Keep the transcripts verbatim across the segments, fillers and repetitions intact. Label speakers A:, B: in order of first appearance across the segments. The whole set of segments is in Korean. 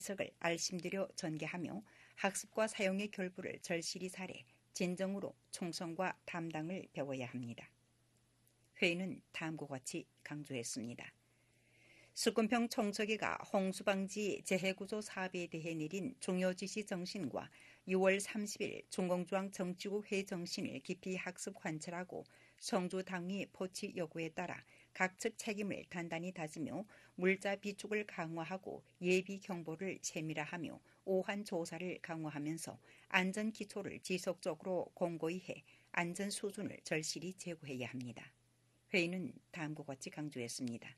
A: 지식을 알심들여 전개하며 학습과 사용의 결부를 절실히 살해 진정으로 총성과 담당을 배워야 합니다. 회의는 다음과 같이 강조했습니다. 수군평 총서기가 홍수방지 재해구조 사업에 대해 내린 중요지시 정신과 유월 삼십일 중공조항 정치구 회의 정신을 깊이 학습 관찰하고 성주당의 포치 요구에 따라 각측 책임을 단단히 다지며 물자 비축을 강화하고 예비 경보를 세밀화하며 오한 조사를 강화하면서 안전 기초를 지속적으로 공고히 해 안전 수준을 절실히 제고해야 합니다. 회의는 다음과 같이 강조했습니다.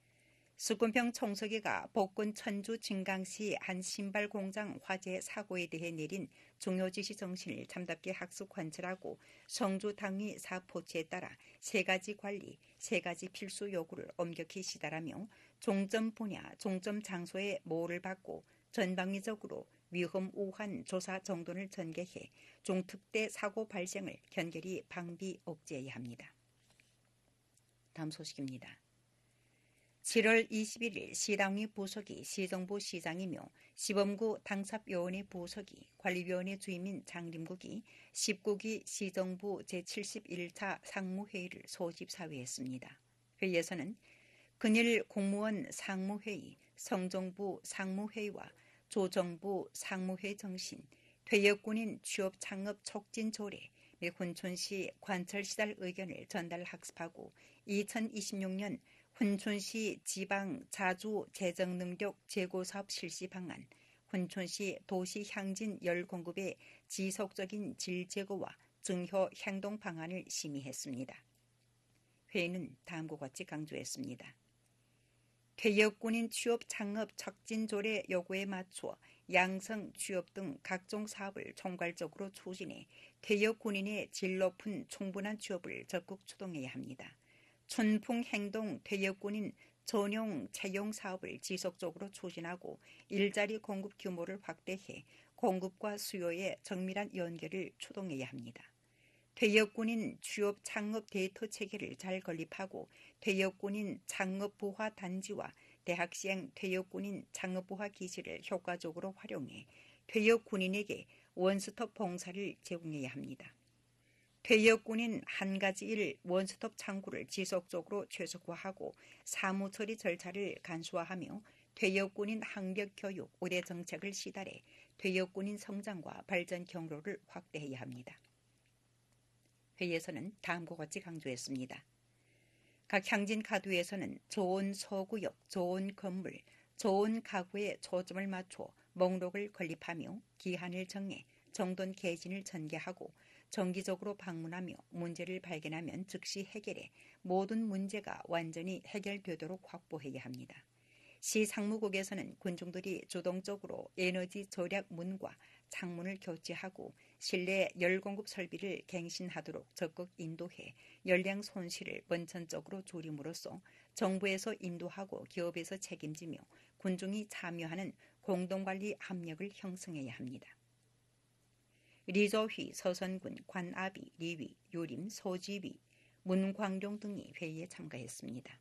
A: 수군평 총서기가 복군 천주 진강시 한 신발 공장 화재 사고에 대해 내린 중요지시 정신을 참답게 학습 관찰하고 성주당의 사포치에 따라 세 가지 관리, 세 가지 필수 요구를 엄격히 시달하며 종점 분야, 종점 장소에 모호를 받고 전방위적으로 위험 우한 조사 정돈을 전개해 중특대 사고 발생을 견결히 방비 억제해야 합니다. 다음 소식입니다. 칠월 이십일일 시당위 부석이 시정부 시장이며 시범구 당삽위원회 부석이 관리위원회 주임인 장림국이 십구 기 시정부 제칠십일 차 상무회의를 소집사회했습니다. 회의에서는 근일 공무원 상무회의, 성정부 상무회의와 조정부 상무회의 정신, 퇴역군인 취업 창업 촉진 조례, 및 훈촌시 관철시달 의견을 전달 학습하고 이천이십육 년 훈촌시 지방 자주 재정 능력 제고 사업 실시 방안, 훈촌시 도시 향진 열 공급의 지속적인 질 제고와 증효 행동 방안을 심의했습니다. 회의는 다음과 같이 강조했습니다. 퇴역군인 취업 창업 촉진 조례 요구에 맞추어 양성 취업 등 각종 사업을 총괄적으로 추진해 퇴역군인의 질 높은 충분한 취업을 적극 추동해야 합니다. 춘풍행동 퇴역군인 전용 채용 사업을 지속적으로 추진하고 일자리 공급 규모를 확대해 공급과 수요의 정밀한 연결을 추동해야 합니다. 퇴역군인 취업 창업 데이터 체계를 잘 건립하고 퇴역군인 창업 부화 단지와 대학시행 퇴역군인 창업 부화 기지를 효과적으로 활용해 퇴역군인에게 원스톱 봉사를 제공해야 합니다. 퇴역군인 한 가지 일 원스톱 창구를 지속적으로 최적화하고 사무처리 절차를 간소화하며 퇴역군인 학력 교육 우대 정책을 시달해 퇴역군인 성장과 발전 경로를 확대해야 합니다. 회의에서는 다음과 같이 강조했습니다. 각 향진 가두에서는 좋은 소구역, 좋은 건물, 좋은 가구에 초점을 맞춰 목록을 건립하며 기한을 정해 정돈 개진을 전개하고 정기적으로 방문하며 문제를 발견하면 즉시 해결해 모든 문제가 완전히 해결되도록 확보해야 합니다. 시 상무국에서는 군중들이 주동적으로 에너지 절약 문과 창문을 교체하고 실내 열 공급 설비를 갱신하도록 적극 인도해 열량 손실을 원천적으로 줄임으로써 정부에서 인도하고 기업에서 책임지며 군중이 참여하는 공동관리 압력을 형성해야 합니다. 리조휘, 서선군, 관아비, 리위, 요림, 소지위, 문광룡 등이 회의에 참가했습니다.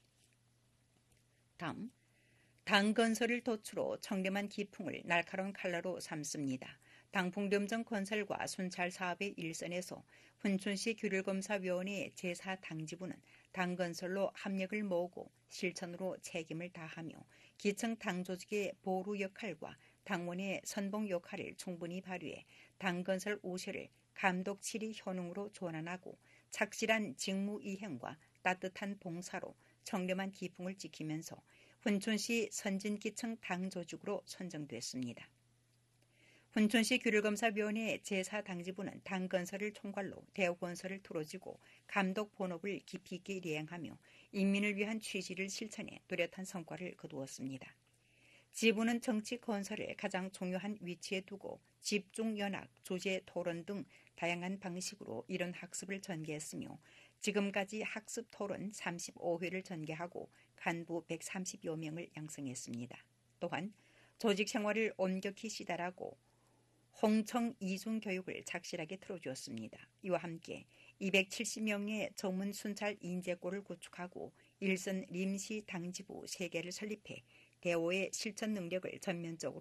A: 다음, 당 건설을 도추로 청렴한 기풍을 날카로운 칼라로 삼습니다. 당풍렴정 건설과 순찰 사업의 일선에서 훈춘시 규율검사위원회 제사 당지부는 당 건설로 합력을 모으고 실천으로 책임을 다하며 기청 당조직의 보루 역할과 당원의 선봉 역할을 충분히 발휘해 당 건설 우세를 감독 칠 위 효능으로 전환하고 착실한 직무 이행과 따뜻한 봉사로 청렴한 기풍을 지키면서 훈촌시 선진기청 당조직으로 선정됐습니다. 훈촌시 규율검사위원회 제사 당지부는 당 건설을 총괄로 대우건설을 틀어지고 감독 본업을 깊이 있게 리행하며 인민을 위한 취지를 실천해 뚜렷한 성과를 거두었습니다. 지부는 정치 건설을 가장 중요한 위치에 두고 집중연학, 주제 토론 등 다양한 방식으로 이런 학습을 전개했으며 지금까지 학습 토론 삼십오 회를 전개하고 간부 백삼십여 명을 양성했습니다. 또한 조직 생활을 엄격히 시달하고 홍청 이중 교육을 착실하게 틀어주었습니다. 이와 함께 이백칠십 명의 전문 순찰 인재골을 구축하고 일선 림시 당지부 세 개를 설립해 대오의 실천 능력을 전면적으로